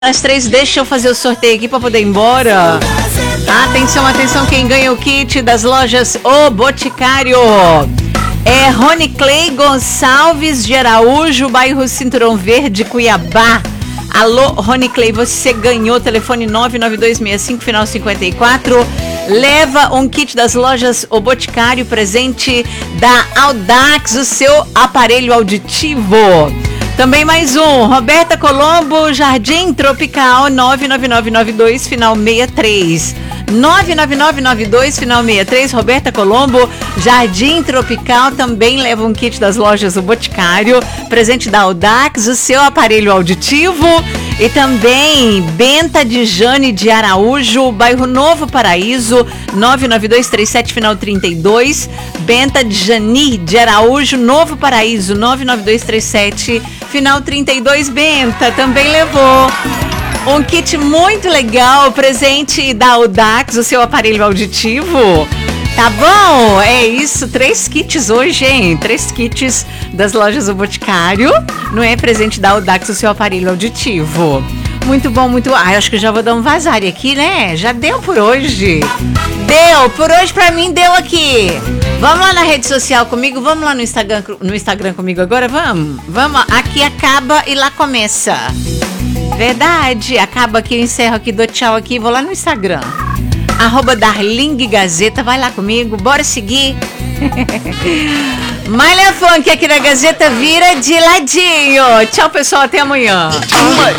As 3, deixa eu fazer o sorteio aqui para poder ir embora. Atenção, atenção, quem ganha o kit das lojas O Boticário é Rony Clay Gonçalves de Araújo, bairro Cinturão Verde, Cuiabá. Alô, Rony Clay, você ganhou, telefone 99265, final 54. Leva um kit das lojas O Boticário, presente da Audax, o seu aparelho auditivo. Também mais um, Roberta Colombo, Jardim Tropical, 99992, final 63. 99992, final 63, Roberta Colombo, Jardim Tropical, também leva um kit das lojas O Boticário, presente da Audax, o seu aparelho auditivo. E também Benta de Jane de Araújo, bairro Novo Paraíso, 99237, final 32. Benta de Jani de Araújo, Novo Paraíso, 99237, final 32. Benta também levou um kit muito legal, presente da Audax, o seu aparelho auditivo. Tá bom? É isso, 3 kits hoje, hein? 3 kits das lojas O Boticário, não é? Presente da Audax, o seu aparelho auditivo. Muito bom, muito... acho que já vou dar um vazar aqui, né? Já deu por hoje. Deu, por hoje pra mim deu aqui. Vamos lá na rede social comigo, vamos lá no Instagram comigo agora, vamos? Vamos, aqui acaba e lá começa. Verdade, acaba aqui, eu encerro aqui, dou tchau aqui, vou lá no Instagram. @Darling Gazeta, vai lá comigo, bora seguir. Malha Funk aqui na Gazeta vira de ladinho. Tchau, pessoal, até amanhã.